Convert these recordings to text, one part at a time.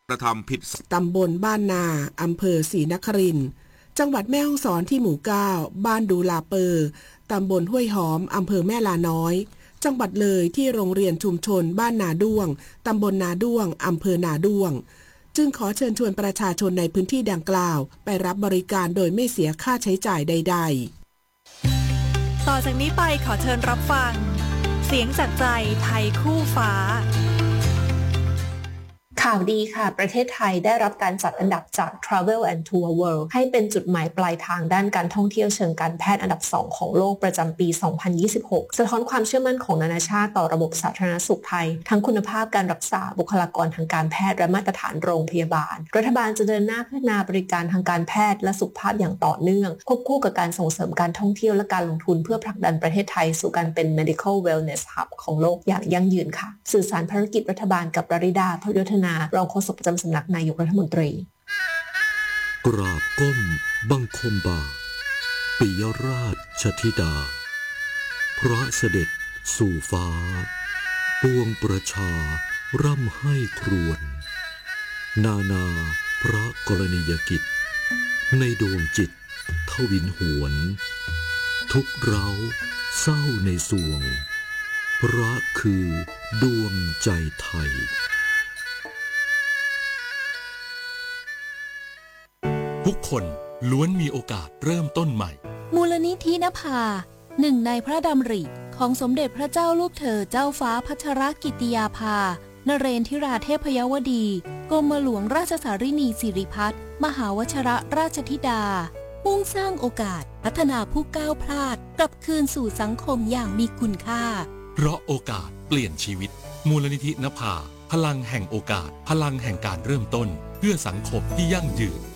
กระทำผิดตำบลบ้านนาอำเภอศรีนครินทร์จังหวัดแม่ฮ่องสอนที่หมู่9บ้านดูลาเปอร์ตำบลห้วยหอมอำเภอแม่ลาน้อยจังหวัดเลยที่โรงเรียนชุมชนบ้านนาด้วงตำบลนาด้วงอำเภอนาด้วงจึงขอเชิญชวนประชาชนในพื้นที่ดังกล่าวไปรับบริการโดยไม่เสียค่าใช้จ่ายใดๆต่อจากนี้ไปขอเชิญรับฟังเสียงจากใจไทยคู่ฟ้าข่าวดีค่ะประเทศไทยได้รับการจัดอันดับจาก Travel and Tour World ให้เป็นจุดหมายปลายทางด้านการท่องเที่ยวเชิงการแพทย์อันดับ2ของโลกประจำปี 2026 สะท้อนความเชื่อมั่นของนานาชาติต่อระบบสาธารณสุขไทยทั้งคุณภาพการรักษาบุคลากรทางการแพทย์และมาตรฐานโรงพยาบาลรัฐบาลจะเดินหน้าพัฒนาบริการทางการแพทย์และสุขภาพอย่างต่อเนื่องควบคู่กับการส่งเสริมการท่องเที่ยวและการลงทุนเพื่อผลักดันประเทศไทยสู่การเป็น Medical Wellness Hub ของโลกอย่างยั่งยืนค่ะสื่อสารภารกิจรัฐบาลกับปริดา พยุทธนารองโฆษกประจำสำนักนายกรัฐมนตรีกราบก้มบังคมบาทปิยราชธิดาพระเสด็จสู่ฟ้าปวงประชาร่ำให้ครวญนาพระกรณียกิจในดวงจิตทวินหวนทุกเร้าเศร้าในสวงพระคือดวงใจไทยทุกคนล้วนมีโอกาสเริ่มต้นใหม่มูลนิธินภาหนึ่งในพระดำริของสมเด็จพระเจ้าลูกเธอเจ้าฟ้าพัชรกิติยาภานเรนทิราเทพยวดีกรมหลวงราชสารินีสิริพัฒน์มหาวชิรราชธิดามุ่งสร้างโอกาสพัฒนาผู้ก้าวพลาดกลับคืนสู่สังคมอย่างมีคุณค่าเพราะโอกาสเปลี่ยนชีวิตมูลนิธินภาพลังแห่งโอกาสพลังแห่งการเริ่มต้นเพื่อสังคมที่ยั่งยืน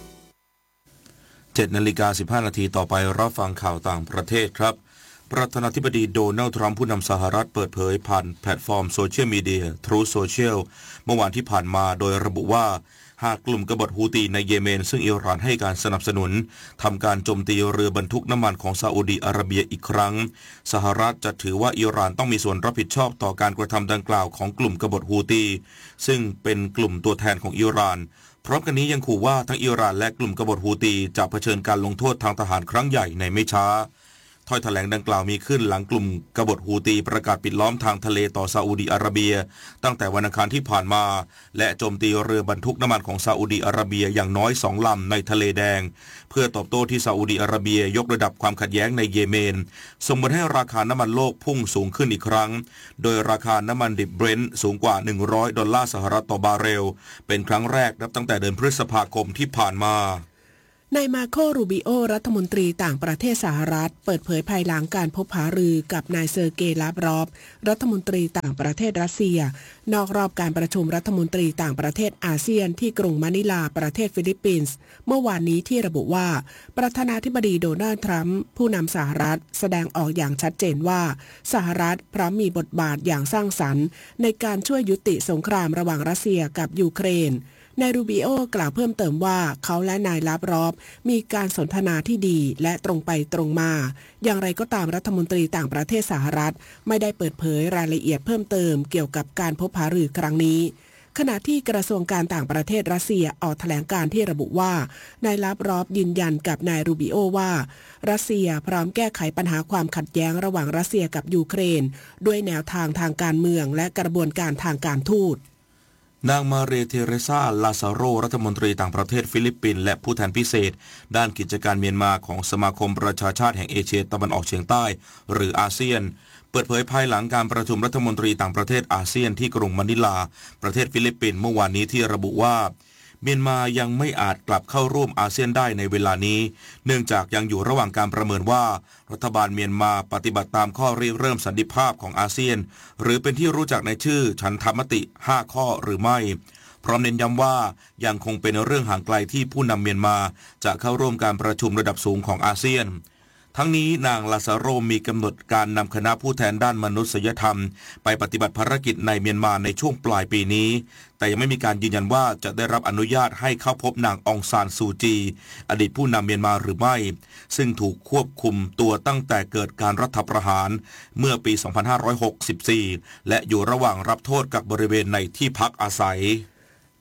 7:15 นาทีต่อไปรับฟังข่าวต่างประเทศครับประธานาธิบดีโดนัลด์ทรัมป์ผู้นำสหรัฐเปิดเผยผ่านแพลตฟอร์มโซเชียลมีเดีย Truth Social เมื่อวานที่ผ่านมาโดยระบุว่าหากกลุ่มกบฏฮูตีในเยเมนซึ่งอิหร่านให้การสนับสนุนทำการโจมตีเรือบรรทุกน้ำมันของซาอุดิอาระเบียอีกครั้งสหรัฐจะถือว่าอิหร่านต้องมีส่วนรับผิดชอบต่อการกระทำดังกล่าวของกลุ่มกบฏฮูตีซึ่งเป็นกลุ่มตัวแทนของอิหร่านพร้อมกันนี้ยังขู่ว่าทั้งอิหร่านและกลุ่มกบฏฮูตีจะเผชิญการลงโทษทางทหารครั้งใหญ่ในไม่ช้าถ้อยแถลงดังกล่าวมีขึ้นหลังกลุ่มกบฏฮูตีประกาศปิดล้อมทางทะเลต่อซาอุดิอาระเบียตั้งแต่วันอังคารที่ผ่านมาและโจมตีเรือบรรทุกน้ำมันของซาอุดิอาระเบียอย่างน้อย2 ลำในทะเลแดงเพื่อตอบโต้ที่ซาอุดิอาระเบียยกระดับความขัดแย้งในเยเมนส่งผลให้ราคาน้ำมันโลกพุ่งสูงขึ้นอีกครั้งโดยราคาน้ำมันดิบเบรนท์สูงกว่า$100ต่อบาร์เรลเป็นครั้งแรกนับตั้งแต่เดือนพฤษภาคมที่ผ่านมานายมาโค รูบิโอรัฐมนตรีต่างประเทศสหรัฐเปิดเผยภายหลังการพบหารือกับนายเซอร์เกย์ ลาฟรอฟรัฐมนตรีต่างประเทศรัสเซียนอกรอบการประชุมรัฐมนตรีต่างประเทศอาเซียนที่กรุงมะนิลาประเทศฟิลิปปินส์เมื่อวานนี้ที่ระบุว่าประธานาธิบดีโดนัลด์ทรัมป์ผู้นำสหรัฐแสดงออกอย่างชัดเจนว่าสหรัฐพร้อมมีบทบาทอย่างสร้างสรรค์ในการช่วยยุติสงครามระหว่างรัสเซียกับยูเครนนายรูบิโอกล่าวเพิ่มเติมว่าเขาและนายลาฟรอฟมีการสนทนาที่ดีและตรงไปตรงมาอย่างไรก็ตามรัฐมนตรีต่างประเทศสหรัฐไม่ได้เปิดเผยรายละเอียดเพิ่มเติมเกี่ยวกับการพบหารือครั้งนี้ขณะที่กระทรวงการต่างประเทศรัสเซียออกแถลงการที่ระบุว่านายลาฟรอฟยืนยันกับนายรูบิโอว่ารัสเซียพร้อมแก้ไขปัญหาความขัดแย้งระหว่างรัสเซียกับยูเครนด้วยแนวทางทางการเมืองและกระบวนการทางการทูตนางมาเรเทเรซา ลาซาโรรัฐมนตรีต่างประเทศฟิลิปปินส์และผู้แทนพิเศษด้านกิจการเมียนมาของสมาคมประชาชาติแห่งเอเชียตะวันออกเฉียงใต้หรืออาเซียนเปิดเผยภายหลังการประชุมรัฐมนตรีต่างประเทศอาเซียนที่กรุงมะนิลาประเทศฟิลิปปินส์เมื่อวานนี้ที่ระบุว่าเมียนมายังไม่อาจกลับเข้าร่วมอาเซียนได้ในเวลานี้เนื่องจากยังอยู่ระหว่างการประเมินว่ารัฐบาลเมียนมาปฏิบัติตามข้อริเริ่มสันติภาพของอาเซียนหรือเป็นที่รู้จักในชื่อฉันทามติ5ข้อหรือไม่พร้อมเน้นย้ำว่ายังคงเป็นเรื่องห่างไกลที่ผู้นำเมียนมาจะเข้าร่วมการประชุมระดับสูงของอาเซียนทั้งนี้นางลาซาโรมีกำหนดการนำคณะผู้แทนด้านมนุษยธรรมไปปฏิบัติภารกิจในเมียนมาในช่วงปลายปีนี้แต่ยังไม่มีการยืนยันว่าจะได้รับอนุญาตให้เข้าพบนางองซานซูจีอดีตผู้นำเมียนมาหรือไม่ซึ่งถูกควบคุมตัวตั้งแต่เกิดการรัฐประหารเมื่อปี 2564 และอยู่ระหว่างรับโทษกับบริเวณในที่พักอาศัย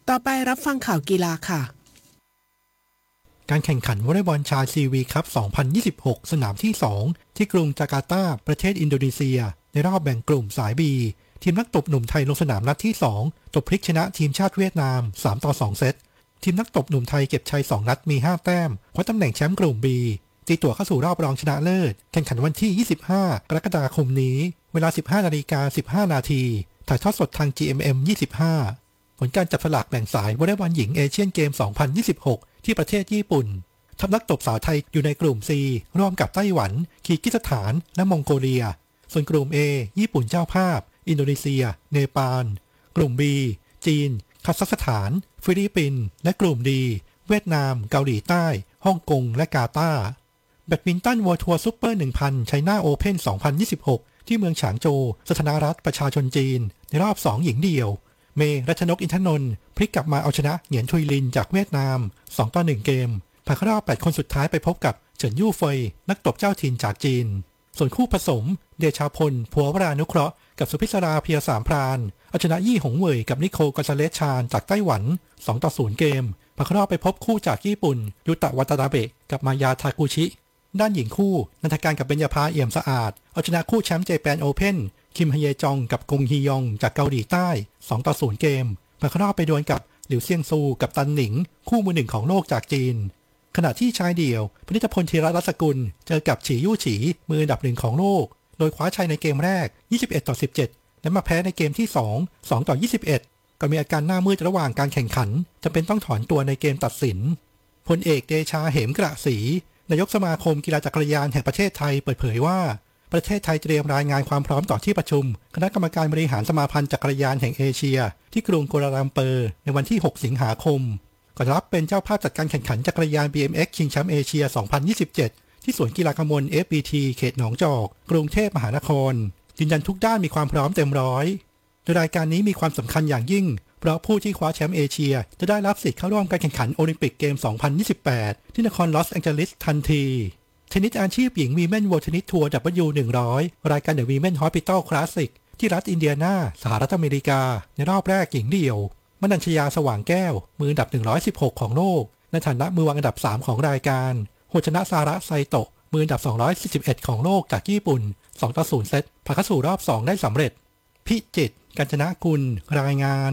ต่อไปรับฟังข่าวกีฬาค่ะการแข่งขันวอลเลย์บอลชายซีวีคัพ 2026 สนามที่ 2 ที่กรุงจาการ์ตาประเทศอินโดนีเซียในรอบแบ่งกลุ่มสาย B ทีมนักตบหนุ่มไทยลงสนามนัดที่ 2 ตบพลิกชนะทีมชาติเวียดนาม 3-2 เซตทีมนักตบหนุ่มไทยเก็บชัย 2 นัดมี 5 แต้มคว้าตำแหน่งแชมป์กลุ่ม B ตีตั๋วเข้าสู่รอบรองชนะเลิศแข่งขันวันที่ 25 กรกฎาคมนี้เวลา 15:15 น.ถ่ายทอดสดทาง GMM 25ผลการจับสลากแบ่งสายวอลเลย์บอลหญิงเอเชียนเกม 2026 ที่ประเทศญี่ปุ่นทัพนักตบสาวไทยอยู่ในกลุ่ม C ร่วมกับไต้หวันคีร์กิสถานและมองโกเลียส่วนกลุ่ม A ญี่ปุ่นเจ้าภาพอินโดนีเซียเนปาลกลุ่ม B จีนคาซัคสถานฟิลิปปินส์และกลุ่ม D เวียดนามเกาหลีใต้ฮ่องกงและกาตาร์แบดมินตันเวิลด์ทัวร์ซุปเปอร์ 1000 ไชน่าโอเพ่น 2026 ที่เมืองฉางโจวสาธารณรัฐประชาชนจีนในรอบ 2 หญิงเดี่ยวเมย์รัชนกอินทนนท์พลิกกลับมาเอาชนะเหงียนทุยลินจากเวียดนาม 2-1 เกมผ่านเข้ารอบ 8 คนสุดท้ายไปพบกับเฉินยู่เฟยนักตบเจ้าถิ่นจากจีนส่วนคู่ผสมเดชาพลพัววรานุเคราะห์กับสุพิศราเพียสามพรานเอาชนะยี่หงเว่ยกับนิโคลกอนซาเลสชานจากไต้หวัน 2-0 เกมผ่านเข้ารอบไปพบคู่จากญี่ปุ่นยูตะวัตนาเบะกับมายาทากุชิด้านหญิงคู่นันทการกับเบญญาภาเอี่ยมสะอาดเอาชนะคู่แชมป์เจแปนโอเพ่นคิมฮเยจองกับกงฮียองจากเกาหลีใต้ 2-0 เกมผ่านเข้ารอบไปดวลกับหลิวเซียงซูกับตันหนิงคู่มือหนึ่งของโลกจากจีนขณะที่ชายเดี่ยวพนิชพลธีรรัตน์สกุลเจอกับฉียู่ฉีมืออันดับหนึ่งของโลกโดยคว้าชัยในเกมแรก 21-17 และมาแพ้ในเกมที่ 2 2-21 ก็มีอาการหน้ามืดระหว่างการแข่งขันจำเป็นต้องถอนตัวในเกมตัดสินพลเอกเดชาเหมกระศรีนายกสมาคมกีฬาจักรยานแห่งประเทศไทยเปิดเผยว่าประเทศไทยเตรียมรายงานความพร้อมต่อที่ประชุมคณะกรรมการบริหารสมาพันธ์จักรยานแห่งเอเชียที่กรุงกัวลาลัมเปอร์ในวันที่ 6 สิงหาคมก่อนรับเป็นเจ้าภาพจัดการแข่งขันจักรยาน BMX ชิงแชมป์เอเชีย 2027 ที่สวนกีฬากมล FPT เขตหนองจอกกรุงเทพมหานครยืนยันทุกด้านมีความพร้อมเต็มร้อยโดยรายการนี้มีความสำคัญอย่างยิ่งเพราะผู้ที่คว้าแชมป์เอเชียจะได้รับสิทธิ์เข้าร่วมการแข่งขันโอลิมปิกเกม 2028 ที่นครลอสแองเจลิสทันทีเทนนิสอาชีพหญิงวีแมนเวิลด์เทนนิสทัวร์ W100 รายการ The Women Hospital Classic ที่รัฐอินเดียนาสหรัฐอเมริกาในรอบแรกหญิงเดี่ยวมนัญชยาสว่างแก้วมืออันดับ116ของโลกในฐานะมือวางอันดับ3ของรายการโฮชนะซาระไซโตะมืออันดับ241ของโลกจากญี่ปุ่น 2-0 เซตผ่านเข้าสู่รอบ2ได้สำเร็จพิจิตรกัญจนกุลรายงาน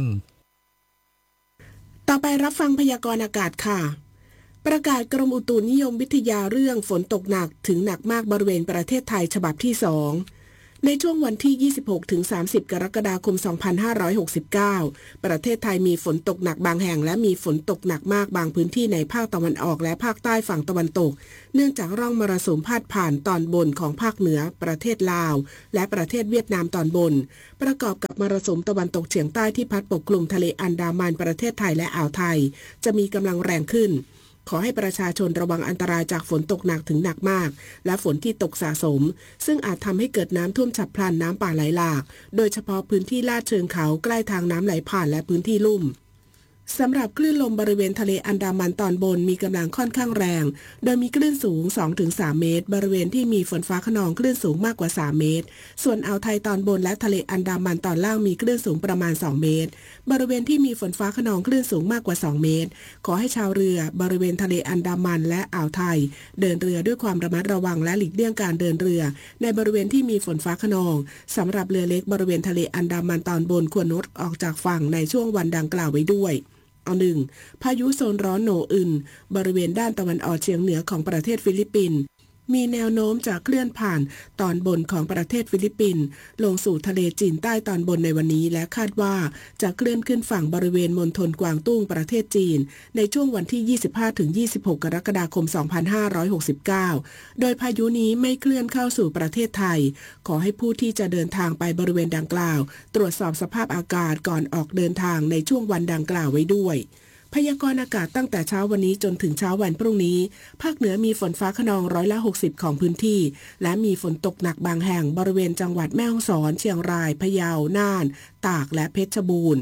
ต่อไปรับฟังพยากรณ์อากาศค่ะประกาศกรมอุตุนิยมวิทยาเรื่องฝนตกหนักถึงหนักมากบริเวณประเทศไทยฉบับที่ 2ในช่วงวันที่ 26-30 กรกฎาคม 2569 ประเทศไทยมีฝนตกหนักบางแห่งและมีฝนตกหนักมากบางพื้นที่ในภาคตะวันออกและภาคใต้ฝั่งตะวันตกเนื่องจากร่องมรสุมพาดผ่านตอนบนของภาคเหนือประเทศลาวและประเทศเวียดนามตอนบนประกอบกับมรสุมตะวันตกเฉียงใต้ที่พัดปกคลุมทะเลอันดามันประเทศไทยและอ่าวไทยจะมีกำลังแรงขึ้นขอให้ประชาชนระวังอันตรายจากฝนตกหนักถึงหนักมากและฝนที่ตกสะสมซึ่งอาจทำให้เกิดน้ำท่วมฉับพลันน้ำป่าไหลหลากโดยเฉพาะพื้นที่ลาดเชิงเขาใกล้ทางน้ำไหลผ่านและพื้นที่ลุ่มสำหรับคลื่นลมบริเวณทะเลอันดามันตอนบนมีกำลังค่อนข้างแรงโดยมีคลื่นสูง 2-3 เมตรบริเวณที่มีฝนฟ้าคะนองคลื่นสูงมากกว่า3เมตรส่วนอ่าวไทยตอนบนและทะเลอันดามันตอนล่างมีคลื่นสูงประมาณ2เมตรบริเวณที่มีฝนฟ้าคะนองคลื่นสูงมากกว่า2เมตรขอให้ชาวเรือบริเวณทะเลอันดามันและอ่าวไทยเดินเรือด้วยความระมัดระวังและหลีกเลี่ยงการเดินเรือในบริเวณที่มีฝนฟ้าคะนองสำหรับเรือเล็กบริเวณทะเลอันดามันตอนบนควรงดออกจากฝั่งในช่วงวันดังกล่าวไว้ด้วย1. พายุโซนร้อนโนอึนบริเวณด้านตะวันออกเฉียงเหนือของประเทศฟิลิปปินส์มีแนวโน้มจะเคลื่อนผ่านตอนบนของประเทศฟิลิปปินส์ลงสู่ทะเลจีนใต้ตอนบนในวันนี้และคาดว่าจะเคลื่อนขึ้นฝั่งบริเวณมณฑลกวางตุ้งประเทศจีนในช่วงวันที่ 25-26 กรกฎาคม 2569 โดยพายุนี้ไม่เคลื่อนเข้าสู่ประเทศไทยขอให้ผู้ที่จะเดินทางไปบริเวณดังกล่าวตรวจสอบสภาพอากาศก่อนออกเดินทางในช่วงวันดังกล่าวไว้ด้วยพยากรณ์อากาศตั้งแต่เช้าวันนี้จนถึงเช้าวันพรุ่งนี้ภาคเหนือมีฝนฟ้าคะนอง60%ของพื้นที่และมีฝนตกหนักบางแห่งบริเวณจังหวัดแม่ฮ่องสอนเชียงรายพะเยาน่านตากและเพชรบูรณ์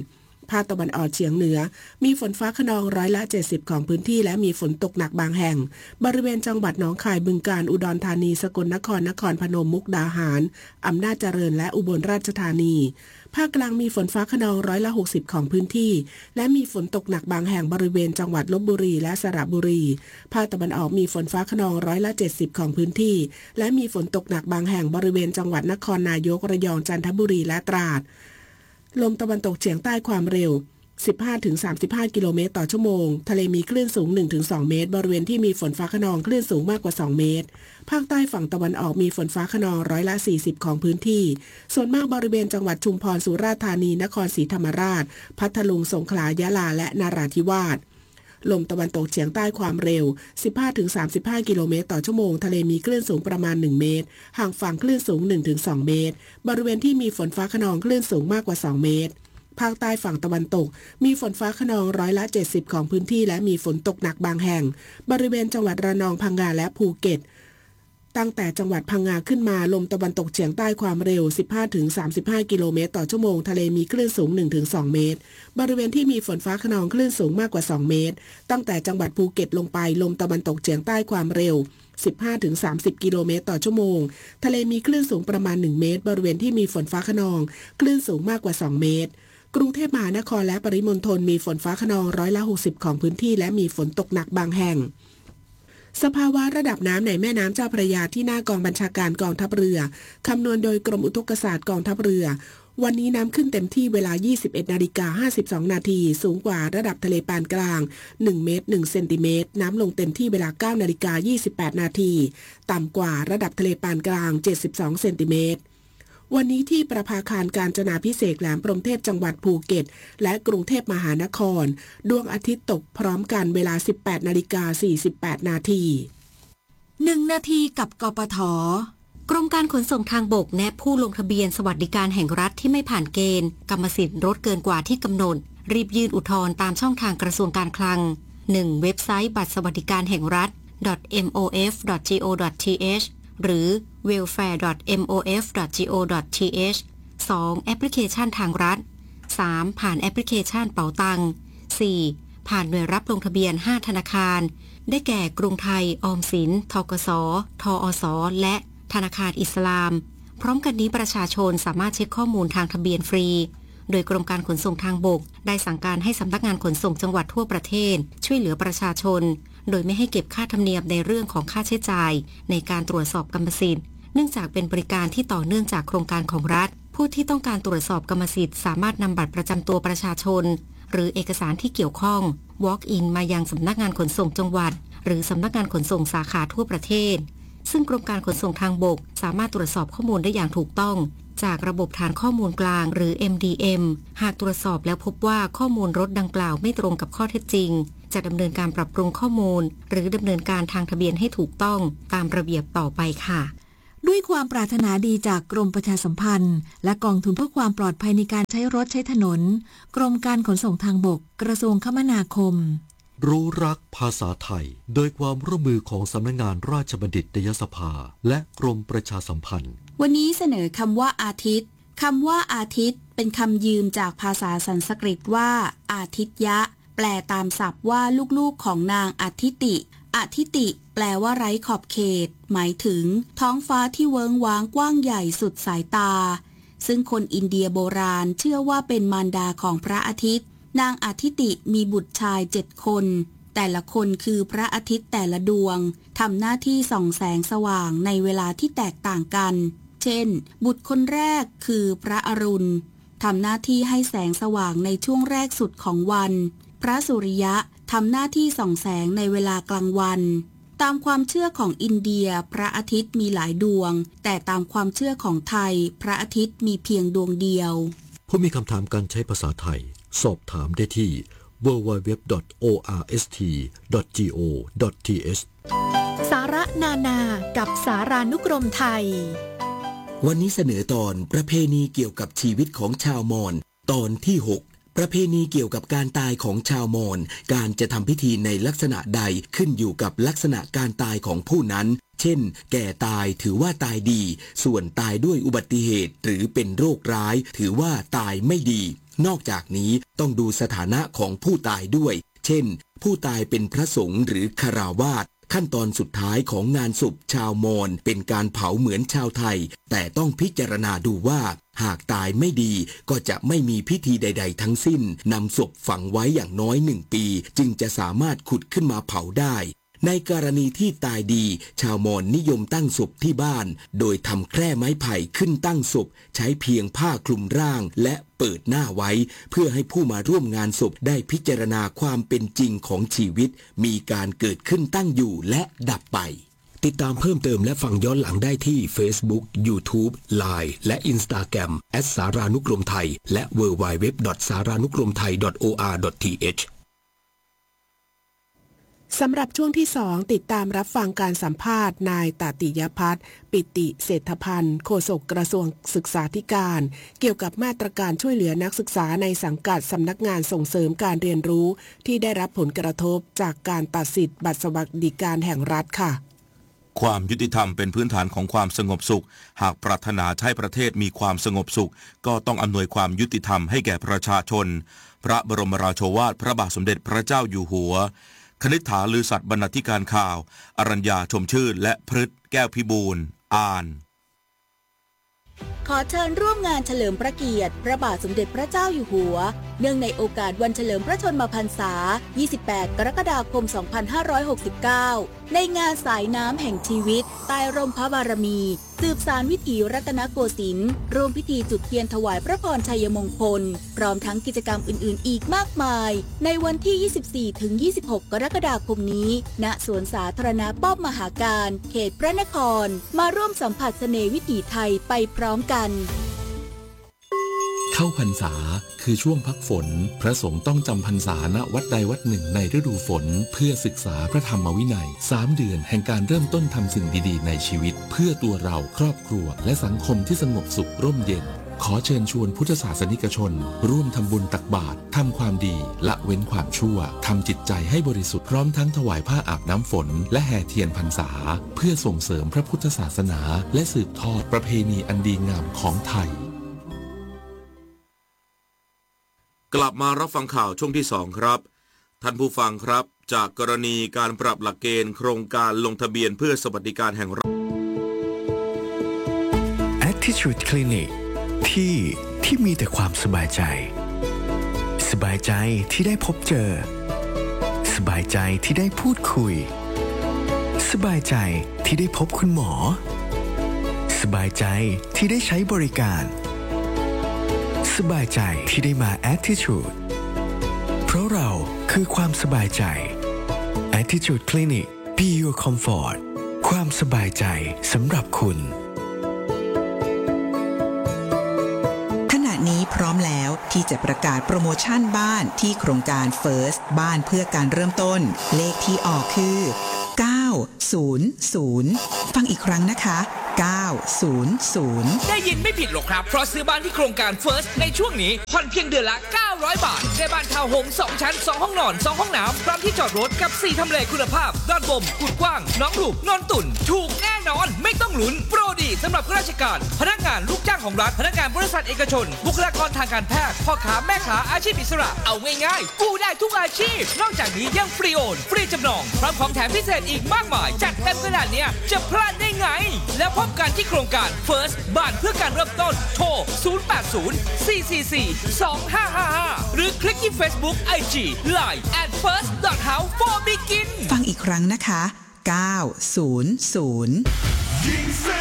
ภาคตะวันออกเฉียงเหนือมีฝนฟ้าคะนอง70%ของพื้นที่และมีฝนตกหนักบางแห่งบริเวณจังหวัดหนองคายบึงกาฬอุดรธานีสกลนครนครพนมมุกดาหารอำนาจเจริญและอุบลราชธานีภาคกลางมีฝนฟ้าคะนอง60%ของพื้นที่และมีฝนตกหนักบางแห่งบริเวณจังหวัดลพบุรีและสระบุรีภาคตะวันออกมีฝนฟ้าคะนอง70%ของพื้นที่และมีฝนตกหนักบางแห่งบริเวณจังหวัดนครนายกระยองจันทบุรีและตราดลมตะวันตกเฉียงใต้ความเร็ว 15-35 กิโลเมตรต่อชั่วโมงทะเลมีคลื่นสูง 1-2 เมตรบริเวณที่มีฝนฟ้าคะนองคลื่นสูงมากกว่า2เมตรภาคใต้ฝั่งตะวันออกมีฝนฟ้าคะนอง40%ของพื้นที่ส่วนมากบริเวณจังหวัดชุมพรสุราษฎร์ธานีนครศรีธรรมราชพัทลุงสงขลายะลาและนราธิวาสลมตะวันตกเฉียงใต้ความเร็ว 15-35 กิโลเมตรต่อชั่วโมงทะเลมีคลื่นสูงประมาณ1เมตรห่างฝั่งคลื่นสูง 1-2 เมตรบริเวณที่มีฝนฟ้าคะนองคลื่นสูงมากกว่า2เมตรภาคใต้ฝั่งตะวันตกมีฝนฟ้าคะนอง70%ของพื้นที่และมีฝนตกหนักบางแห่งบริเวณจังหวัดระนองพังงาและภูเก็ตตั้งแต่จังหวัดพังงาขึ้นมาลมตะวันตกเฉียงใต้ความเร็ว 15-35 กิโลเมตรต่อชั่วโมงทะเลมีคลื่นสูง 1-2 เมตรบริเวณที่มีฝนฟ้าคะนองคลื่นสูงมากกว่า2เมตรตั้งแต่จังหวัดภูเก็ตลงไปลมตะวันตกเฉียงใต้ความเร็ว 15-30 กิโลเมตรต่อชั่วโมงทะเลมีคลื่นสูงประมาณ1เมตรบริเวณที่มีฝนฟ้าคะนองคลื่นสูงมากกว่า2เมตรกรุงเทพมหานครและปริมณฑลมีฝนฟ้าคะนอง60%ของพื้นที่และมีฝนตกหนักบางแห่งสภาวะระดับน้ำในแม่น้ำเจ้าพระยาที่หน้ากองบัญชาการกองทัพเรือคำนวณโดยกรมอุทกศาสตร์กองทัพเรือวันนี้น้ำขึ้นเต็มที่เวลา 21:52 นาทีสูงกว่าระดับทะเลปานกลาง1เมตร1เซนติเมตรน้ำลงเต็มที่เวลา 9:28 นาทีต่ำกว่าระดับทะเลปานกลาง72เซนติเมตรวันนี้ที่ประภาคารกาญจนาภิเษกแหลมพรหมเทพจังหวัดภูเก็ตและกรุงเทพมหานครดวงอาทิตย์ตกพร้อมกันเวลา 18:48 นาที 1 นาทีกับกปท.กรมการขนส่งทางบกแนะผู้ลงทะเบียนสวัสดิการแห่งรัฐที่ไม่ผ่านเกณฑ์กรรมสิทธิ์ลดเกินกว่าที่กำหนดรีบยื่นอุทธรณ์ตามช่องทางกระทรวงการคลัง 1. เว็บไซต์บัตรสวัสดิการแห่งรัฐ .mof.go.th หรือ welfare.mof.go.th 2. แอปพลิเคชันทางรัฐ 3. ผ่านแอปพลิเคชันเป๋าตัง 4. ผ่านหน่วยรับลงทะเบียน5ธนาคารได้แก่กรุงไทยออมสินธกสทอสและธนาคารอิสลามพร้อมกันนี้ประชาชนสามารถเช็คข้อมูลทางทะเบียนฟรีโดยกรมการขนส่งทางบกได้สั่งการให้สำนักงานขนส่งจังหวัดทั่วประเทศช่วยเหลือประชาชนโดยไม่ให้เก็บค่าธรรมเนียมในเรื่องของค่าใช้จ่ายในการตรวจสอบกรรมสิทธิ์เนื่องจากเป็นบริการที่ต่อเนื่องจากโครงการของรัฐผู้ที่ต้องการตรวจสอบกรรมสิทธิ์สามารถนำบัตรประจำตัวประชาชนหรือเอกสารที่เกี่ยวข้อง walk in มายังสำนักงานขนส่งจังหวัดหรือสำนักงานขนส่งสาขาทั่วประเทศซึ่งกรมการขนส่งทางบกสามารถตรวจสอบข้อมูลได้อย่างถูกต้องจากระบบฐานข้อมูลกลางหรือ MDM หากตรวจสอบแล้วพบว่าข้อมูลรถดังกล่าวไม่ตรงกับข้อเท็จจริงจะดำเนินการปรับปรุงข้อมูลหรือดำเนินการทางทะเบียนให้ถูกต้องตามระเบียบต่อไปค่ะด้วยความปรารถนาดีจากกรมประชาสัมพันธ์และกองทุนเพื่อความปลอดภัยในการใช้รถใช้ถนนกรมการขนส่งทางบกกระทรวงคมนาคมรู้รักภาษาไทยโดยความร่วมมือของสำนักงานราชบัณฑิตยสภาและกรมประชาสัมพันธ์วันนี้เสนอคำว่าอาทิตย์คำว่าอาทิตย์เป็นคำยืมจากภาษาสันสกฤตว่าอาทิตยะแปลตามศัพท์ว่าลูกๆของนางอาทิติอาทิติแปลว่าไร้ขอบเขตหมายถึงท้องฟ้าที่เวิ้งว้างกว้างใหญ่สุดสายตาซึ่งคนอินเดียโบราณเชื่อว่าเป็นมารดาของพระอาทิตย์นางอาทิติมีบุตรชาย7 คนแต่ละคนคือพระอาทิตย์แต่ละดวงทำหน้าที่ส่องแสงสว่างในเวลาที่แตกต่างกันเช่นบุตรคนแรกคือพระอรุณทำหน้าที่ให้แสงสว่างในช่วงแรกสุดของวันพระสุริยะทำหน้าที่ส่องแสงในเวลากลางวันตามความเชื่อของอินเดียพระอาทิตย์มีหลายดวงแต่ตามความเชื่อของไทยพระอาทิตย์มีเพียงดวงเดียวผู้มีคำถามการใช้ภาษาไทยสอบถามได้ที่ www.orst.go.th สาระนานากับสารานุกรมไทยวันนี้เสนอตอนประเพณีเกี่ยวกับชีวิตของชาวมอญตอนที่ 6 ประเพณีเกี่ยวกับการตายของชาวมอญการจะทำพิธีในลักษณะใดขึ้นอยู่กับลักษณะการตายของผู้นั้นเช่นแก่ตายถือว่าตายดีส่วนตายด้วยอุบัติเหตุหรือเป็นโรคร้ายถือว่าตายไม่ดีนอกจากนี้ต้องดูสถานะของผู้ตายด้วยเช่นผู้ตายเป็นพระสงฆ์หรือฆราวาสขั้นตอนสุดท้ายของงานศพชาวมอญเป็นการเผาเหมือนชาวไทยแต่ต้องพิจารณาดูว่าหากตายไม่ดีก็จะไม่มีพิธีใดๆทั้งสิ้นนำศพฝังไว้อย่างน้อย1 ปีจึงจะสามารถขุดขึ้นมาเผาได้ในกรณีที่ตายดีชาวมอญนิยมตั้งศพที่บ้านโดยทำแคร่ไม้ไผ่ขึ้นตั้งศพใช้เพียงผ้าคลุมร่างและเปิดหน้าไว้เพื่อให้ผู้มาร่วมงานศพได้พิจารณาความเป็นจริงของชีวิตมีการเกิดขึ้นตั้งอยู่และดับไปติดตามเพิ่มเติมและฟังย้อนหลังได้ที่ Facebook, YouTube, Line และ Instagram @saranukromthai และ www.saranukromthai.or.th สำหรับช่วงที่2ติดตามรับฟังการสัมภาษณ์นายตติยพัฒน์ปิติเศรษฐพันธ์โฆษกกระทรวงศึกษาธิการเกี่ยวกับมาตรการช่วยเหลือนักศึกษาในสังกัดสำนักงานส่งเสริมการเรียนรู้ที่ได้รับผลกระทบจากการตัดสิทธิ์บัตรสวัสดิการแห่งรัฐค่ะความยุติธรรมเป็นพื้นฐานของความสงบสุขหากปรารถนาให้ประเทศมีความสงบสุขก็ต้องอำนวยความยุติธรรมให้แก่ประชาชนพระบรมราโชวาทพระบาทสมเด็จพระเจ้าอยู่หัวคณิษฐาลือสัตย์บรรณาธิการข่าวอรัญญาชมชื่นและพฤทธิ์แก้วพิบูลอ่านขอเชิญร่วมงานเฉลิมพระเกียรติพระบาทสมเด็จพระเจ้าอยู่หัวเนื่องในโอกาสวันเฉลิมพระชนมพรรษา 28 กรกฎาคม 2569 ในงานสายน้ำแห่งชีวิตใต้ร่มพระบารมีสืบสานวิถีรัตนโกสินทร์ร่วมพิธีจุดเทียนถวายพระพรชัยมงคลพร้อมทั้งกิจกรรมอื่นๆอีกมากมายในวันที่ 24-26 กรกฎาคมนี้ณสวนสาธารณะป้อมมหาการเขตพระนครมาร่วมสัมผัสเสน่ห์วิถีไทยไปพร้อมกันเข้าพรรษาคือช่วงพักฝนพระสงฆ์ต้องจำพรรษาณวัดใดวัดหนึ่งในฤดูฝนเพื่อศึกษาพระธรรมวินัย3 เดือนแห่งการเริ่มต้นทำสิ่งดีๆในชีวิตเพื่อตัวเราครอบครัวและสังคมที่สงบสุขร่มเย็นขอเชิญชวนพุทธศาสนิกชนร่วมทำบุญตักบาตรทำความดีละเว้นความชั่วทำจิตใจให้บริสุทธิ์พร้อมทั้งถวายผ้าอาบน้ำฝนและแห่เทียนพรรษาเพื่อส่งเสริมพระพุทธศาสนาและสืบทอดประเพณีอันดีงามของไทยกลับมารับฟังข่าวช่วงที่2ครับท่านผู้ฟังครับจากกรณีการปรับหลักเกณฑ์โครงการลงทะเบียนเพื่อสวัสดิการแห่งรัฐ Attitude Clinic ที่มีแต่ความสบายใจสบายใจที่ได้พบเจอสบายใจที่ได้พูดคุยสบายใจที่ได้พบคุณหมอสบายใจที่ได้ใช้บริการสบายใจที่ได้มา Attitude เพราะเราคือความสบายใจ Attitude Clinic Be Your Comfort ความสบายใจสำหรับคุณขณะนี้พร้อมแล้วที่จะประกาศโปรโมชั่นบ้านที่โครงการ First บ้านเพื่อการเริ่มต้นเลขที่ออกคือ900ฟังอีกครั้งนะคะ900 ได้ยินไม่ผิดหรอกครับเพราะซื้อบ้านที่โครงการ First ในช่วงนี้ผ่อนเพียงเดือนละ900 บาทได้บ้านทาวน์โฮม2 ชั้น2 ห้องนอน2 ห้องน้ำพร้อมที่จอดรถกับ4ทำเลคุณภาพด้านบนกุดกว้างน้องหลูกนนตุ่นถูกแน่นอนไม่ต้องลุ้นโปรดีสำหรับข้าราชการพนักงานลูกจ้างของรัฐพนักงานบริษัทเอกชนบุคลากรทางการแพทย์พ่อค้าแม่ค้าอาชีพอิสระเอาง่ายๆกู้ได้ทุกอาชีพนอกจากนี้ยังฟรีโอนฟรีจำนองพร้อมของแถมพิเศษอีกมากมายจัดเต็มขนาดนี้จะพลาดได้ไงแล้วพบกันที่โครงการ First บ้านเพื่อการเริ่มต้นโทร 080-444-2555 หรือคลิกที่ Facebook IG Line @first.house for begin ฟังอีกครั้งนะคะ900